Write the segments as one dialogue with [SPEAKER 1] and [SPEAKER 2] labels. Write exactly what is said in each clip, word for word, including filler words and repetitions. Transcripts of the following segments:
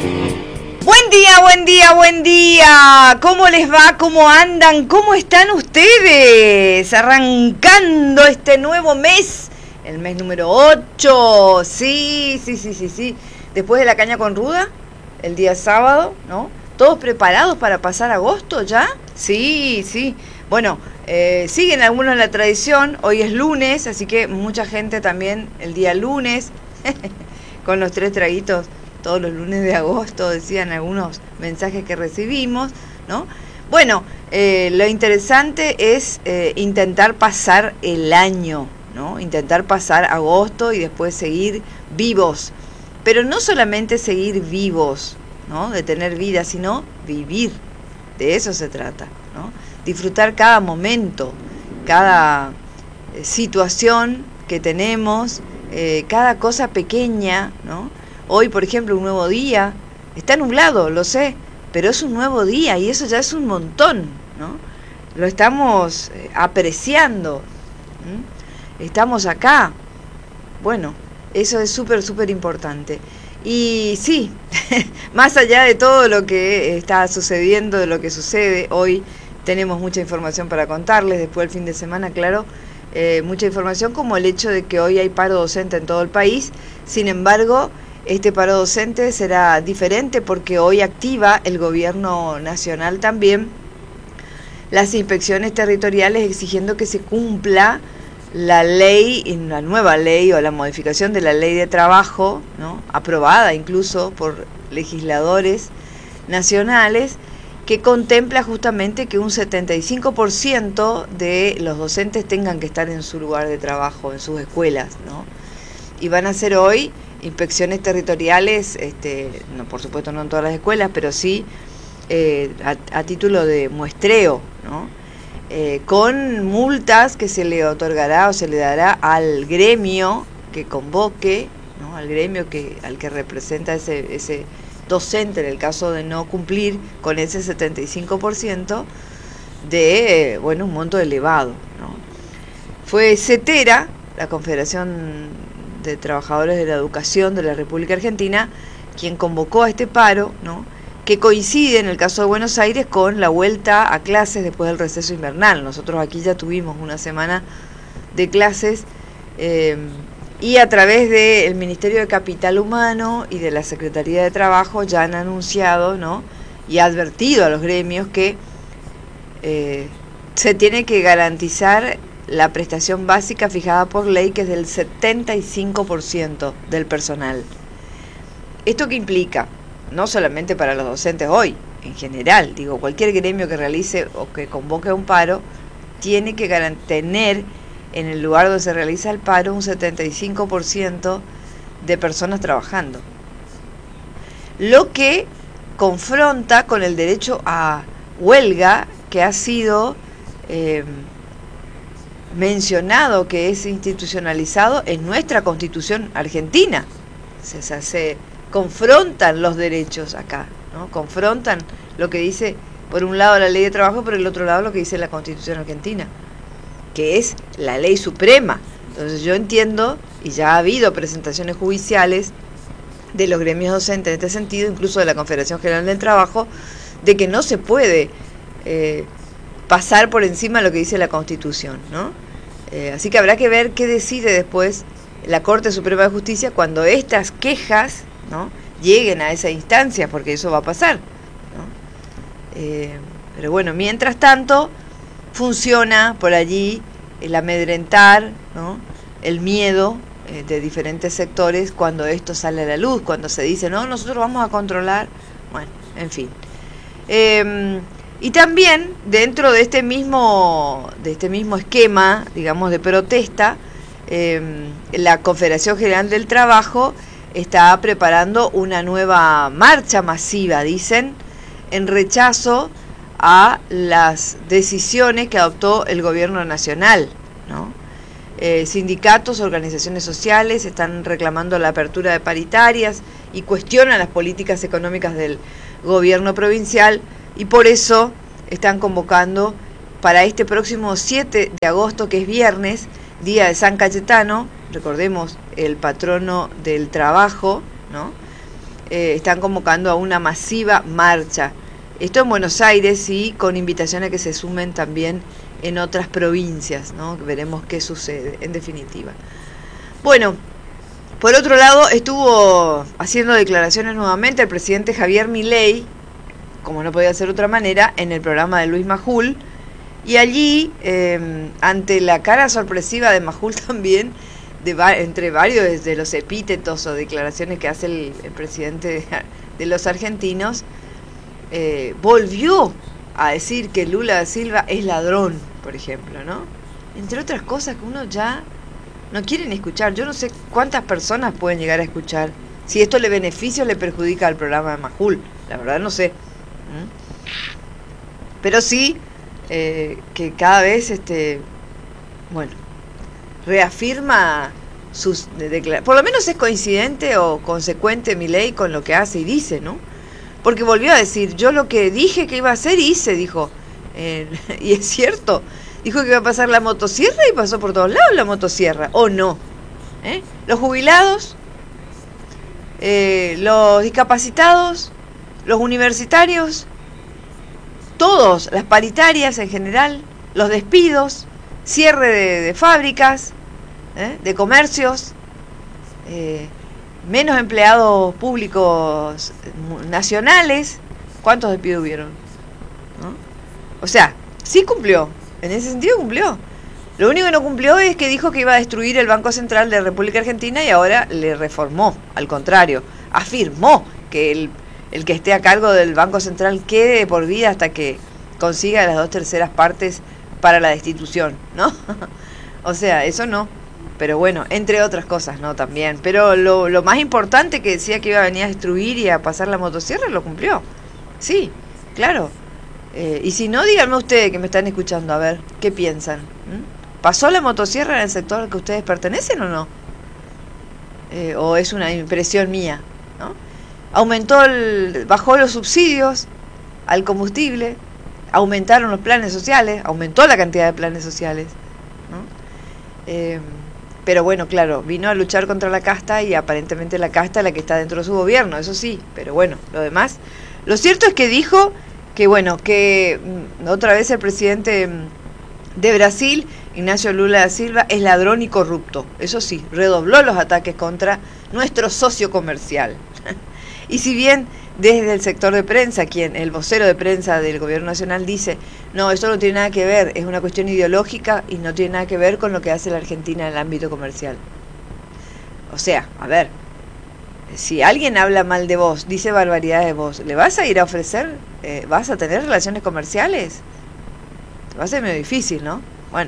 [SPEAKER 1] Buen día, buen día, buen día. ¿Cómo les va? ¿Cómo andan? ¿Cómo están ustedes? Arrancando este nuevo mes, el mes número ocho. Sí, sí, sí, sí, sí. Después de la caña con ruda, el día sábado, ¿no? ¿Todos preparados para pasar agosto ya? Sí, sí. Bueno, eh, siguen algunos la tradición. Hoy es lunes, así que mucha gente también el día lunes, con los tres traguitos. Todos los lunes de agosto, decían algunos mensajes que recibimos, ¿no? Bueno, eh, lo interesante es eh, intentar pasar el año, ¿no? Intentar pasar agosto y después seguir vivos. Pero no solamente seguir vivos, ¿no? De tener vida, sino vivir. De eso se trata, ¿no? Disfrutar cada momento, cada eh, situación que tenemos, eh, cada cosa pequeña, ¿no? Hoy, por ejemplo, un nuevo día, está nublado, lo sé, pero es un nuevo día y eso ya es un montón, ¿no? Lo estamos eh, apreciando, ¿m? Estamos acá, bueno, eso es súper, súper importante. Y sí, más allá de todo lo que está sucediendo, de lo que sucede, hoy tenemos mucha información para contarles, después del fin de semana, claro, eh, mucha información como el hecho de que hoy hay paro docente en todo el país, sin embargo, este paro docente será diferente porque hoy activa el gobierno nacional también las inspecciones territoriales exigiendo que se cumpla la ley, la nueva ley o la modificación de la ley de trabajo, ¿no? Aprobada incluso por legisladores nacionales, que contempla justamente que un setenta y cinco por ciento de los docentes tengan que estar en su lugar de trabajo, en sus escuelas, ¿no? Y van a ser hoy inspecciones territoriales, este, no, por supuesto no en todas las escuelas, pero sí eh, a, a título de muestreo, ¿no? Eh, con multas que se le otorgará o se le dará al gremio que convoque, ¿no? Al gremio que al que representa ese, ese docente en el caso de no cumplir con ese setenta y cinco por ciento de, bueno, un monto elevado, ¿no? Fue CETERA, la Confederación de Trabajadores de la Educación de la República Argentina, quien convocó a este paro, ¿no? Que coincide en el caso de Buenos Aires con la vuelta a clases después del receso invernal. Nosotros aquí ya tuvimos una semana de clases eh, y a través del Ministerio de Capital Humano y de la Secretaría de Trabajo ya han anunciado, ¿no? Y advertido a los gremios que eh, se tiene que garantizar la prestación básica fijada por ley, que es del setenta y cinco por ciento del personal. ¿Esto qué implica? No solamente para los docentes hoy, en general, digo, cualquier gremio que realice o que convoque un paro, tiene que tener en el lugar donde se realiza el paro un setenta y cinco por ciento de personas trabajando. Lo que confronta con el derecho a huelga que ha sido Eh, mencionado, que es institucionalizado en nuestra Constitución argentina. Se, se, se confrontan los derechos acá, ¿no? Confrontan lo que dice, por un lado, la ley de trabajo, por el otro lado, lo que dice la Constitución argentina, que es la ley suprema. Entonces yo entiendo, y ya ha habido presentaciones judiciales de los gremios docentes en este sentido, incluso de la Confederación General del Trabajo, de que no se puede eh, pasar por encima de lo que dice la Constitución, ¿no? Eh, así que habrá que ver qué decide después la Corte Suprema de Justicia cuando estas quejas, ¿no? lleguen a esa instancia, porque eso va a pasar, ¿no? Eh, pero bueno, mientras tanto funciona por allí el amedrentar, ¿no? El miedo eh, de diferentes sectores cuando esto sale a la luz, cuando se dice, no, nosotros vamos a controlar, bueno, en fin. Eh, Y también dentro de este mismo, de este mismo esquema, digamos, de protesta, eh, la Confederación General del Trabajo está preparando una nueva marcha masiva, dicen, en rechazo a las decisiones que adoptó el gobierno nacional, ¿no? Eh, sindicatos, organizaciones sociales están reclamando la apertura de paritarias y cuestionan las políticas económicas del gobierno provincial, y por eso están convocando para este próximo siete de agosto, que es viernes, día de San Cayetano, recordemos, el patrono del trabajo, ¿no? eh, están convocando a una masiva marcha. Esto en Buenos Aires y con invitaciones a que se sumen también en otras provincias, ¿no? Veremos qué sucede, en definitiva. Bueno, por otro lado, estuvo haciendo declaraciones nuevamente el presidente Javier Milei, como no podía ser de otra manera, en el programa de Luis Majul, y allí, eh, ante la cara sorpresiva de Majul también, de va entre varios de los epítetos o declaraciones que hace el, el presidente de, de los argentinos, eh, volvió a decir que Lula da Silva es ladrón, por ejemplo, ¿no? Entre otras cosas que uno ya no quiere ni escuchar. Yo no sé cuántas personas pueden llegar a escuchar, si esto le beneficia o le perjudica al programa de Majul. La verdad no sé. ¿Mm? Pero sí eh, que cada vez, este bueno, reafirma sus declaraciones. Por lo menos es coincidente o consecuente Milei con lo que hace y dice, ¿no? Porque volvió a decir, yo lo que dije que iba a hacer hice, dijo. Eh, y es cierto, dijo que iba a pasar la motosierra y pasó por todos lados la motosierra, ¿o no? ¿Eh? Los jubilados, eh, los discapacitados, los universitarios, todos, las paritarias en general, los despidos, cierre de, de fábricas, ¿eh? de comercios, eh, menos empleados públicos nacionales. ¿Cuántos despidos hubieron? ¿No? O sea, sí cumplió, en ese sentido cumplió. Lo único que no cumplió es que dijo que iba a destruir el Banco Central de la República Argentina y ahora le reformó, al contrario, afirmó que el, el que esté a cargo del Banco Central quede de por vida hasta que consiga las dos terceras partes para la destitución, ¿no? O sea, eso no. Pero bueno, entre otras cosas, ¿no? También. Pero lo, lo más importante que decía que iba a venir a destruir y a pasar la motosierra, lo cumplió. Sí, claro. Eh, y si no, díganme ustedes que me están escuchando, a ver, ¿qué piensan? ¿Mm? ¿Pasó la motosierra en el sector al que ustedes pertenecen o no? Eh, ¿O es una impresión mía? ¿No? Aumentó el, bajó los subsidios al combustible, aumentaron los planes sociales, aumentó la cantidad de planes sociales, ¿no? Eh, pero bueno, claro, vino a luchar contra la casta y aparentemente la casta es la que está dentro de su gobierno, eso sí, pero bueno, lo demás. Lo cierto es que dijo que bueno, que otra vez el presidente de Brasil, Ignacio Lula da Silva, es ladrón y corrupto. Eso sí, redobló los ataques contra nuestro socio comercial. Y si bien desde el sector de prensa, quien el vocero de prensa del gobierno nacional dice, no, eso no tiene nada que ver, es una cuestión ideológica y no tiene nada que ver con lo que hace la Argentina en el ámbito comercial. O sea, a ver, si alguien habla mal de vos, dice barbaridades de vos, ¿le vas a ir a ofrecer, eh, vas a tener relaciones comerciales? Va a ser medio difícil, ¿no? Bueno,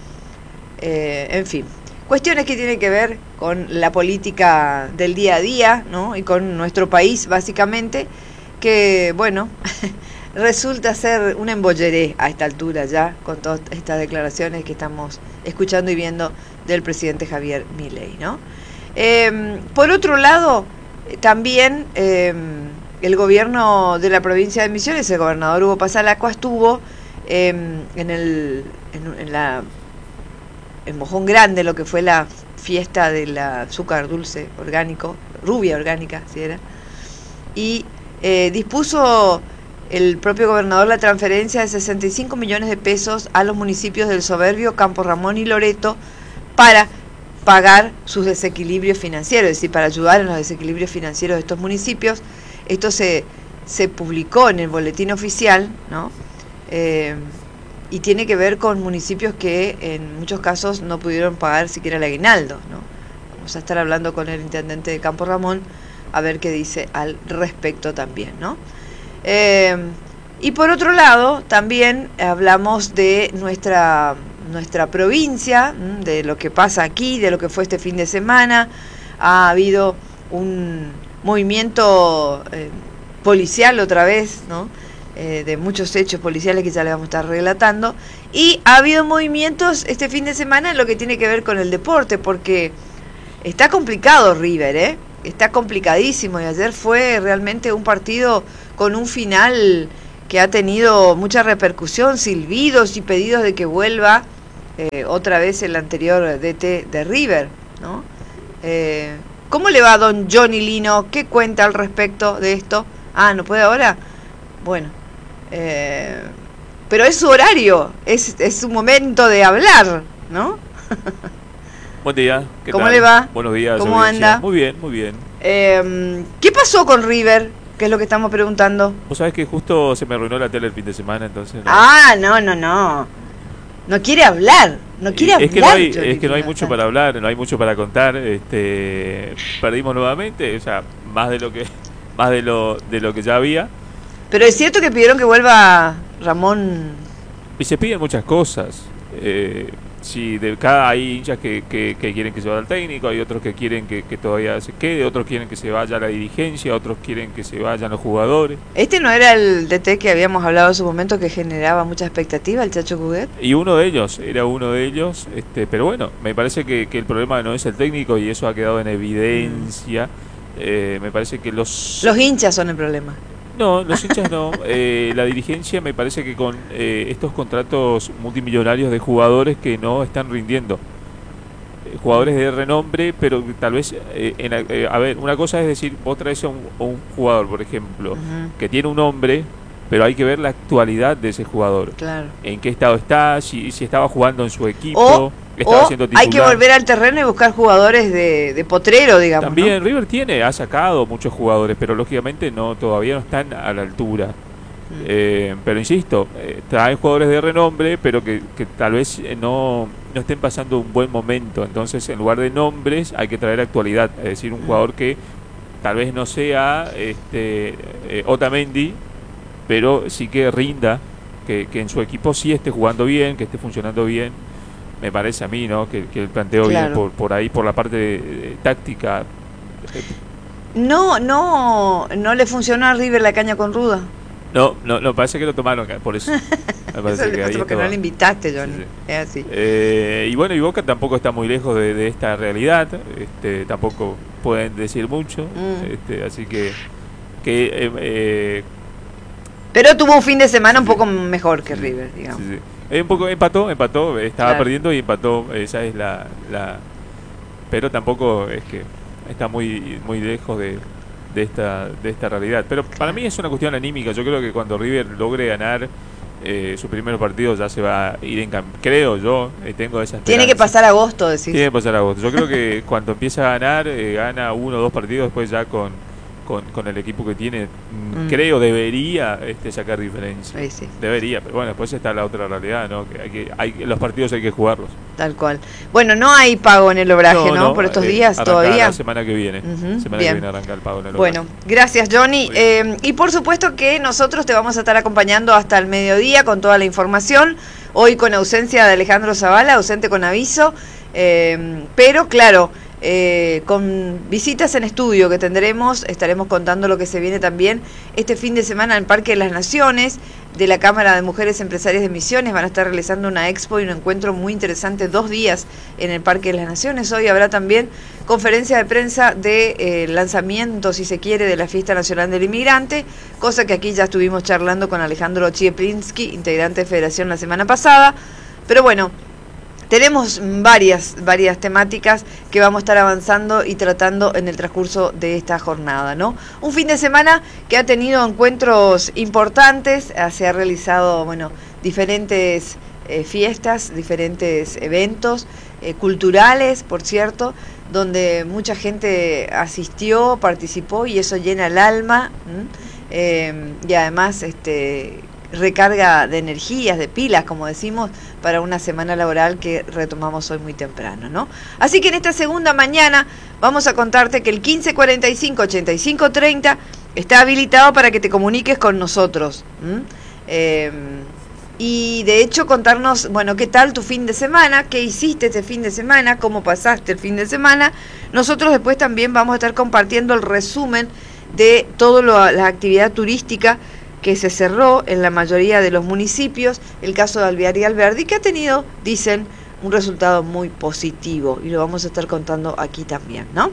[SPEAKER 1] eh, en fin. Cuestiones que tienen que ver con la política del día a día, ¿no? Y con nuestro país, básicamente, que, bueno, resulta ser un embolleré a esta altura ya, con todas estas declaraciones que estamos escuchando y viendo del presidente Javier Milei, ¿no? Eh, por otro lado, también eh, el gobierno de la provincia de Misiones, el gobernador Hugo Pasalacua, estuvo eh, en, el, en, en la... en Mojón Grande, lo que fue la fiesta del azúcar dulce orgánico, rubia orgánica, si era, y eh, dispuso el propio gobernador la transferencia de sesenta y cinco millones de pesos a los municipios del Soberbio, Campo Ramón y Loreto para pagar sus desequilibrios financieros, es decir, para ayudar en los desequilibrios financieros de estos municipios. Esto se, se publicó en el boletín oficial, ¿no? Eh, y tiene que ver con municipios que en muchos casos no pudieron pagar siquiera el aguinaldo, ¿no? Vamos a estar hablando con el intendente de Campo Ramón a ver qué dice al respecto también, ¿no? Eh, y por otro lado, también hablamos de nuestra, nuestra provincia, de lo que pasa aquí, de lo que fue este fin de semana. Ha habido un movimiento eh, policial otra vez, ¿no? Eh, de muchos hechos policiales que ya les vamos a estar relatando, y ha habido movimientos este fin de semana en lo que tiene que ver con el deporte, porque está complicado River, ¿eh? Está complicadísimo, y ayer fue realmente un partido con un final que ha tenido mucha repercusión, silbidos y pedidos de que vuelva eh, otra vez el anterior D T de River, ¿no? Eh, ¿Cómo le va a don Johnny Lino? ¿Qué cuenta al respecto de esto? Ah, ¿no puede ahora? Bueno, eh, pero es su horario, es, es su momento de hablar, ¿no?
[SPEAKER 2] Buen día. ¿Qué
[SPEAKER 1] ¿Cómo
[SPEAKER 2] tal?
[SPEAKER 1] le va?
[SPEAKER 2] Buenos días.
[SPEAKER 1] ¿Cómo
[SPEAKER 2] audiencia.
[SPEAKER 1] anda?
[SPEAKER 2] Muy bien, muy bien.
[SPEAKER 1] Eh, ¿Qué pasó con River? ¿Qué es lo que estamos preguntando?
[SPEAKER 2] Vos sabés que justo se me arruinó la tele el fin de semana, entonces... No.
[SPEAKER 1] Ah, no, no, no. No quiere hablar, no quiere
[SPEAKER 2] es
[SPEAKER 1] hablar.
[SPEAKER 2] Que no hay,
[SPEAKER 1] Johnny
[SPEAKER 2] es que no hay
[SPEAKER 1] Lino.
[SPEAKER 2] mucho para hablar, no hay mucho para contar. Este, perdimos nuevamente, o sea, más de lo que más de lo de lo que ya había.
[SPEAKER 1] Pero es cierto que pidieron que vuelva Ramón.
[SPEAKER 2] Y se piden muchas cosas. Eh, si de cada hay hinchas que, que, que quieren que se vaya el técnico, hay otros que quieren que, que todavía se quede, otros quieren que se vaya la dirigencia, otros quieren que se vayan los jugadores.
[SPEAKER 1] Este no era el D T que habíamos hablado en su momento que generaba mucha expectativa, el Chacho Cuguet.
[SPEAKER 2] Y uno de ellos, era uno de ellos, este, pero bueno, me parece que, que el problema no es el técnico y eso ha quedado en evidencia. Eh, me parece que los...
[SPEAKER 1] Los hinchas son el problema.
[SPEAKER 2] No, los hinchas no. Eh, la dirigencia me parece que con eh, estos contratos multimillonarios de jugadores que no están rindiendo. Eh, jugadores de renombre, pero tal vez, eh, en, eh, a ver, una cosa es decir, vos traes a un, a un jugador, por ejemplo, uh-huh. que tiene un nombre, pero hay que ver la actualidad de ese jugador.
[SPEAKER 1] Claro.
[SPEAKER 2] En qué estado está, si, si estaba jugando en su equipo.
[SPEAKER 1] O,
[SPEAKER 2] estaba
[SPEAKER 1] o
[SPEAKER 2] siendo titular.
[SPEAKER 1] Hay que volver al terreno y buscar jugadores de, de potrero, digamos.
[SPEAKER 2] También
[SPEAKER 1] ¿no?
[SPEAKER 2] River tiene, ha sacado muchos jugadores, pero lógicamente no todavía no están a la altura. Mm. Eh, pero insisto, eh, traen jugadores de renombre, pero que, que tal vez no, no estén pasando un buen momento. Entonces, en lugar de nombres, hay que traer actualidad. Es decir, un mm. jugador que tal vez no sea este eh, Otamendi, pero sí que rinda, que, que en su equipo sí esté jugando bien, que esté funcionando bien. Me parece a mí, ¿no? Que, que el planteo
[SPEAKER 1] claro.
[SPEAKER 2] viene por, por ahí, por la parte de, de, táctica.
[SPEAKER 1] No, no, no le funcionó a River la caña con ruda.
[SPEAKER 2] No, no, no, parece que lo tomaron, por eso. Me parece
[SPEAKER 1] eso
[SPEAKER 2] que
[SPEAKER 1] le
[SPEAKER 2] ahí
[SPEAKER 1] porque no le invitaste, Johnny. Sí, sí. Es así.
[SPEAKER 2] Eh, y bueno, y Boca tampoco está muy lejos de, de esta realidad. Este, tampoco pueden decir mucho. Mm. Este, así que... que eh, eh,
[SPEAKER 1] Pero tuvo un fin de semana sí, un poco mejor que sí, River, digamos. Sí, sí.
[SPEAKER 2] Eh, un poco empató, empató, estaba claro. perdiendo y empató, esa es la, la... Pero tampoco es que está muy muy lejos de, de esta de esta realidad. Pero para mí es una cuestión anímica, yo creo que cuando River logre ganar eh, su primer partido ya se va a ir en cambio. Creo yo, eh, tengo esa esperanza.
[SPEAKER 1] Tiene que pasar agosto, decís.
[SPEAKER 2] Tiene que pasar agosto. Yo creo que cuando empieza a ganar, eh, gana uno o dos partidos, después ya con... Con, con el equipo que tiene, mm. creo debería este, sacar diferencia.
[SPEAKER 1] Sí, sí.
[SPEAKER 2] Debería, pero bueno, después está la otra realidad, ¿no? Que hay que hay los partidos hay que jugarlos.
[SPEAKER 1] Tal cual. Bueno, no hay pago en el obraje, ¿no? ¿no? Por estos eh, días todavía.
[SPEAKER 2] La semana que viene. Uh-huh. Semana Bien. que viene arranca el pago en el
[SPEAKER 1] obraje. Bueno, gracias, Johnny. Eh, y por supuesto que nosotros te vamos a estar acompañando hasta el mediodía con toda la información. Hoy con ausencia de Alejandro Zavala, ausente con aviso. Eh, pero claro. Eh, con visitas en estudio que tendremos, estaremos contando lo que se viene también este fin de semana en el Parque de las Naciones, de la Cámara de Mujeres Empresarias de Misiones. Van a estar realizando una expo y un encuentro muy interesante, dos días en el Parque de las Naciones. Hoy habrá también conferencia de prensa de eh, lanzamiento, si se quiere, de la Fiesta Nacional del Inmigrante, cosa que aquí ya estuvimos charlando con Alejandro Chieplinsky, integrante de Federación, la semana pasada. Pero bueno, tenemos varias, varias temáticas que vamos a estar avanzando y tratando en el transcurso de esta jornada, ¿no? Un fin de semana que ha tenido encuentros importantes, se ha realizado, bueno, diferentes eh, fiestas, diferentes eventos eh, culturales, por cierto, donde mucha gente asistió, participó y eso llena el alma, eh, y además, este... recarga de energías, de pilas, como decimos, para una semana laboral que retomamos hoy muy temprano, ¿no? Así que en esta segunda mañana vamos a contarte que el quince cuarenta y cinco ochenta y cinco treinta está habilitado para que te comuniques con nosotros. ¿Mm? Eh, y de hecho contarnos, bueno, qué tal tu fin de semana, qué hiciste este fin de semana, cómo pasaste el fin de semana. Nosotros después también vamos a estar compartiendo el resumen de toda la actividad turística que se cerró en la mayoría de los municipios, el caso de Alvear y Alberdi, que ha tenido, dicen, un resultado muy positivo, y lo vamos a estar contando aquí también, ¿no?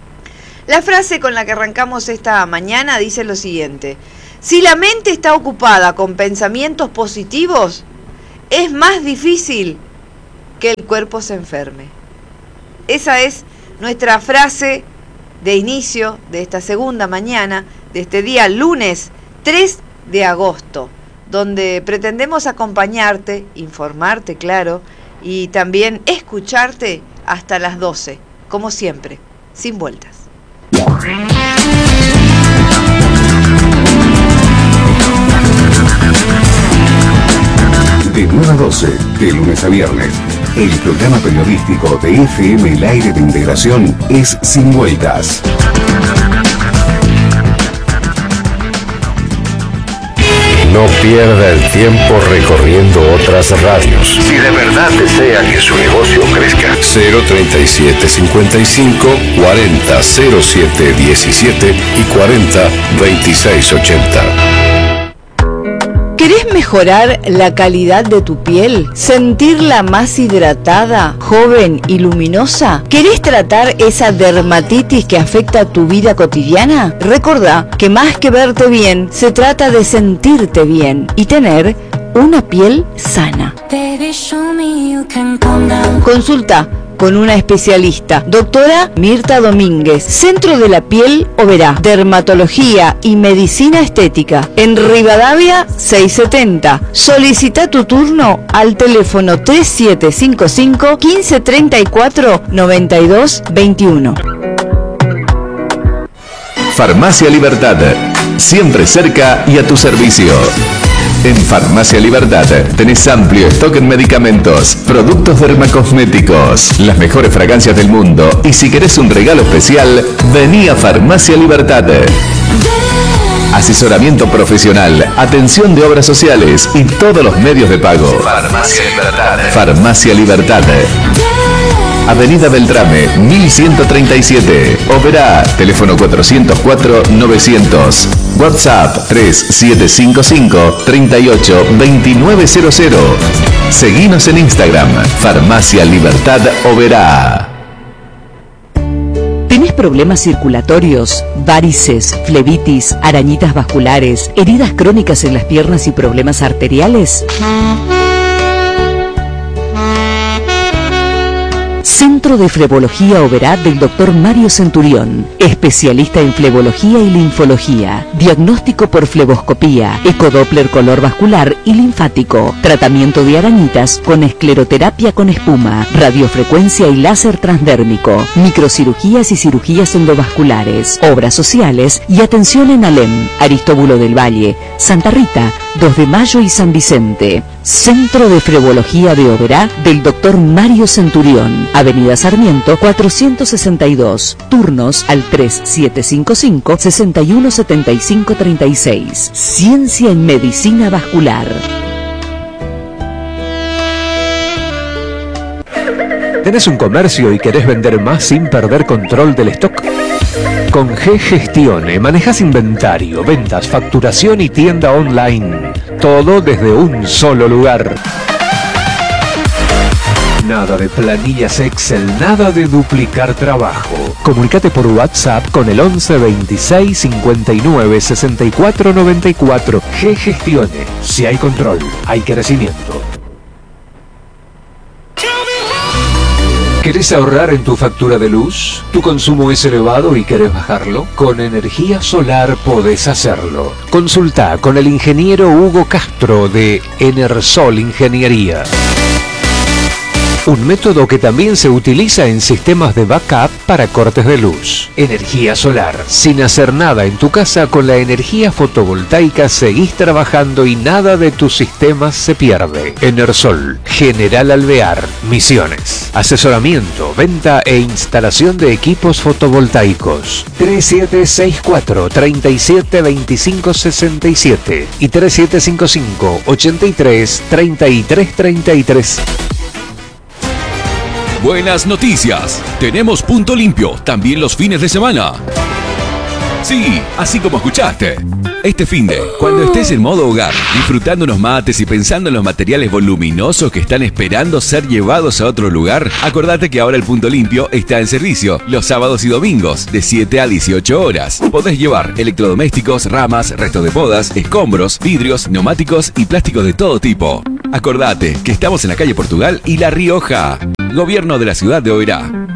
[SPEAKER 1] La frase con la que arrancamos esta mañana dice lo siguiente: si la mente está ocupada con pensamientos positivos, es más difícil que el cuerpo se enferme. Esa es nuestra frase de inicio de esta segunda mañana, de este día lunes tres de agosto, donde pretendemos acompañarte, informarte, claro, y también escucharte hasta las doce, como siempre, sin vueltas.
[SPEAKER 3] De nueve a doce, de lunes a viernes, el programa periodístico de F M El Aire de Integración es Sin Vueltas.
[SPEAKER 4] No pierda el tiempo recorriendo otras radios. Si de verdad desea que su negocio crezca. cero treinta y siete cincuenta y cinco cuarenta cero siete diecisiete y cuarenta veintiséis ochenta.
[SPEAKER 1] ¿Querés mejorar la calidad de tu piel? ¿Sentirla más hidratada, joven y luminosa? ¿Querés tratar esa dermatitis que afecta tu vida cotidiana? Recordá que más que verte bien, se trata de sentirte bien y tener una piel sana. Consulta con una especialista, doctora Mirta Domínguez, Centro de la Piel Oberá, Dermatología y Medicina Estética, en Rivadavia seiscientos setenta. Solicita tu turno al teléfono tres siete cinco cinco, quince treinta y cuatro, noventa y dos veintiuno.
[SPEAKER 5] Farmacia Libertad, siempre cerca y a tu servicio. En Farmacia Libertad tenés amplio stock en medicamentos, productos dermacosméticos, las mejores fragancias del mundo y si querés un regalo especial, vení a Farmacia Libertad. Asesoramiento profesional, atención de obras sociales y todos los medios de pago. Farmacia Libertad. Farmacia Libertad. Avenida Beltrame, mil ciento treinta y siete. Oberá, teléfono cuatrocientos cuatro novecientos. WhatsApp tres siete cinco cinco, treinta y ocho, veintinueve cero cero. Seguinos en Instagram, Farmacia Libertad Oberá.
[SPEAKER 6] ¿Tenés problemas circulatorios, varices, flebitis, arañitas vasculares, heridas crónicas en las piernas y problemas arteriales? Centro de Flebología Oberá del doctor Mario Centurión, especialista en flebología y linfología, diagnóstico por fleboscopía, ecodoppler color vascular y linfático, tratamiento de arañitas con escleroterapia con espuma, radiofrecuencia y láser transdérmico, microcirugías y cirugías endovasculares, obras sociales y atención en Alem, Aristóbulo del Valle, Santa Rita, dos de Mayo y San Vicente. Centro de Flebología de Oberá del doctor Mario Centurión, Avenida Sarmiento cuatrocientos sesenta y dos, turnos al tres siete cinco cinco, seis uno siete cinco tres seis. Ciencia en Medicina Vascular.
[SPEAKER 7] ¿Tenés un comercio y querés vender más sin perder control del stock? Con G-Gestione manejas inventario, ventas, facturación y tienda online. Todo desde un solo lugar. Nada de planillas Excel, nada de duplicar trabajo. Comunicate por WhatsApp con el once veintiséis cincuenta y nueve sesenta y cuatro noventa y cuatro. G-Gestione. Si hay control, hay crecimiento. ¿Querés ahorrar en tu factura de luz? ¿Tu consumo es elevado y querés bajarlo? Con energía solar podés hacerlo. Consulta con el ingeniero Hugo Castro de Enersol Ingeniería. Un método que también se utiliza en sistemas de backup para cortes de luz. Energía solar. Sin hacer nada en tu casa, con la energía fotovoltaica seguís trabajando y nada de tus sistemas se pierde. Enersol, General Alvear, Misiones. Asesoramiento, venta e instalación de equipos fotovoltaicos. tres siete seis cuatro, tres siete dos cinco seis siete y tres siete cinco cinco, ochenta y tres, treinta y tres treinta y tres.
[SPEAKER 8] Buenas noticias. Tenemos punto limpio también los fines de semana. Sí, así como escuchaste. Este finde, cuando estés en modo hogar, disfrutando unos mates y pensando en los materiales voluminosos que están esperando ser llevados a otro lugar, acordate que ahora el punto limpio está en servicio los sábados y domingos de siete a dieciocho horas. Podés llevar electrodomésticos, ramas, restos de podas, escombros, vidrios, neumáticos y plásticos de todo tipo. Acordate que estamos en la calle Portugal y La Rioja. Gobierno de la ciudad de Oberá.